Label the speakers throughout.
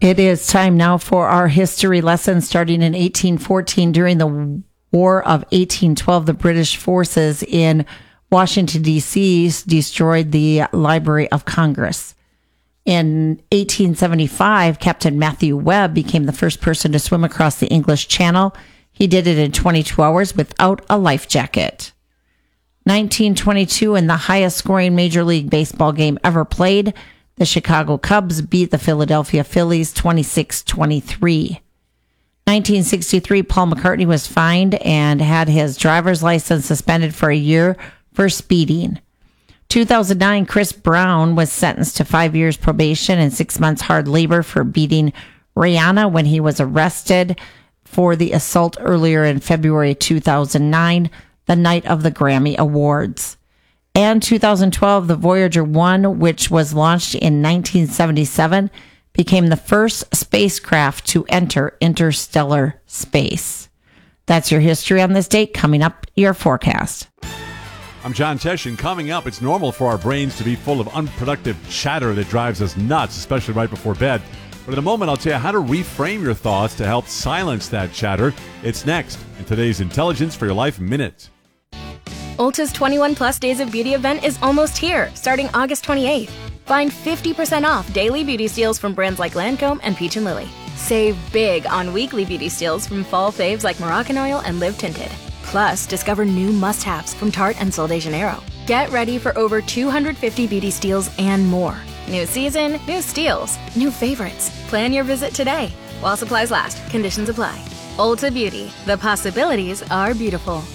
Speaker 1: It is time now for our history lesson. Starting in 1814, during the War of 1812, the British forces in Washington, D.C. destroyed the Library of Congress. In 1875, Captain Matthew Webb became the first person to swim across the English Channel. He did it in 22 hours without a life jacket. 1922, in the highest scoring Major League Baseball game ever played, the Chicago Cubs beat the Philadelphia Phillies 26-23. 1963, Paul McCartney was fined and had his driver's license suspended for a year for speeding. 2009, Chris Brown was sentenced to 5 years probation and 6 months hard labor for beating Rihanna when he was arrested for the assault earlier in February 2009, the night of the Grammy Awards. And 2012, the Voyager 1, which was launched in 1977, became the first spacecraft to enter interstellar space. That's your history on this date. Coming up, your forecast.
Speaker 2: I'm John Tesh, and coming up, it's normal for our brains to be full of unproductive chatter that drives us nuts, especially right before bed. But in a moment, I'll tell you how to reframe your thoughts to help silence that chatter. It's next in today's Intelligence for Your Life Minute.
Speaker 3: Ulta's 21 Plus Days of Beauty event is almost here, starting August 28th. Find 50% off daily beauty steals from brands like Lancome and Peach & Lily. Save big on weekly beauty steals from fall faves like Moroccan Oil and Live Tinted. Plus, discover new must-haves from Tarte and Sol de Janeiro. Get ready for over 250 beauty steals and more. New season, new steals, new favorites. Plan your visit today. While supplies last, conditions apply. Ulta Beauty. The possibilities are beautiful.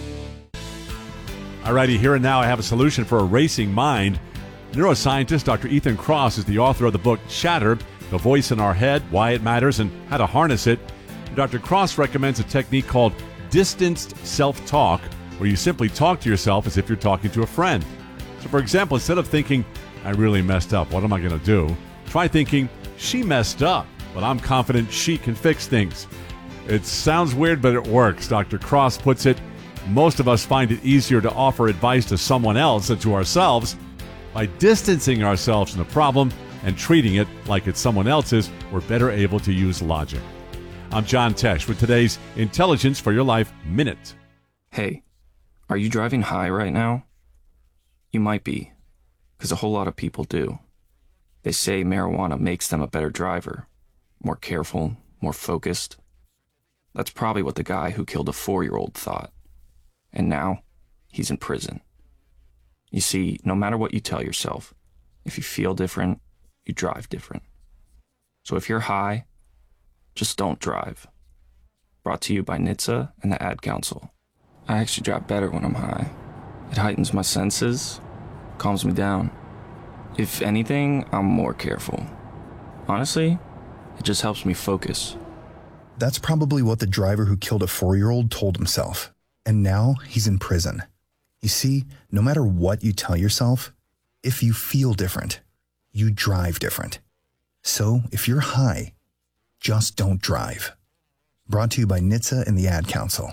Speaker 2: Alrighty, here and now I have a solution for a racing mind. Neuroscientist Dr. Ethan Kross is the author of the book Chatter, The Voice in Our Head, Why It Matters, and How to Harness It. Dr. Kross recommends a technique called distanced self-talk, where you simply talk to yourself as if you're talking to a friend. So for example, instead of thinking, I really messed up, what am I going to do? Try thinking, she messed up, but I'm confident she can fix things. It sounds weird, but it works. Dr. Kross puts it, most of us find it easier to offer advice to someone else than to ourselves. By distancing ourselves from the problem and treating it like it's someone else's, we're better able to use logic. I'm John Tesh with today's Intelligence for Your Life Minute.
Speaker 4: Hey, are you driving high right now? You might be, because a whole lot of people do. They say marijuana makes them a better driver, more careful, more focused. That's probably what the guy who killed a 4-year-old thought. And now, he's in prison. You see, no matter what you tell yourself, if you feel different, you drive different. So if you're high, just don't drive. Brought to you by NHTSA and the Ad Council. I actually drive better when I'm high. It heightens my senses, calms me down. If anything, I'm more careful. Honestly, it just helps me focus.
Speaker 5: That's probably what the driver who killed a 4-year-old told himself. And now he's in prison. You see, no matter what you tell yourself, if you feel different, you drive different. So if you're high, just don't drive. Brought to you by NHTSA and the Ad Council.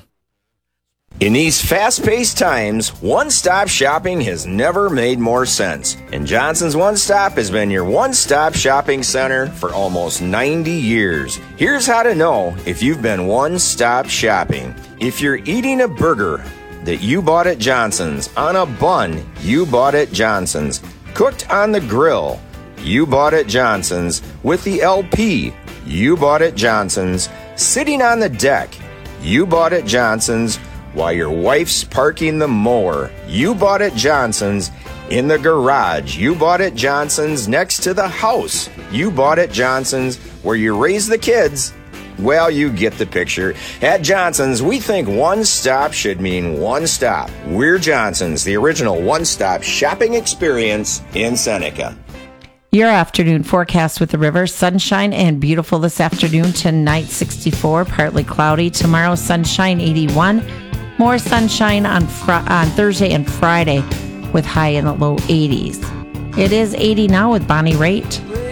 Speaker 6: In these fast-paced times, one-stop shopping has never made more sense. And Johnson's One Stop has been your one-stop shopping center for almost 90 years. Here's how to know if you've been one-stop shopping. If you're eating a burger that you bought at Johnson's, on a bun you bought at Johnson's, cooked on the grill you bought at Johnson's, with the LP you bought at Johnson's, sitting on the deck you bought at Johnson's, while your wife's parking the mower you bought at Johnson's, in the garage you bought at Johnson's, next to the house you bought at Johnson's, where you raise the kids. Well, you get the picture. At Johnson's, we think one stop should mean one stop. We're Johnson's, the original one-stop shopping experience in Seneca.
Speaker 1: Your afternoon forecast with the river. Sunshine and beautiful this afternoon. Tonight, 64, partly cloudy. Tomorrow, sunshine, 81. More sunshine on Thursday and Friday with high in the low 80s. It is 80 now with Bonnie Raitt.